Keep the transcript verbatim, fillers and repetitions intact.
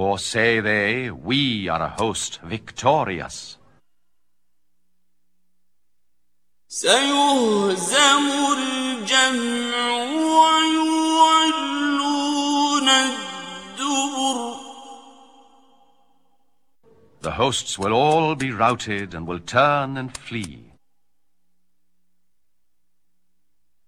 For say they, we are a host victorious. سيهزم الجمع ويولون الدبر. The hosts will all be routed and will turn and flee.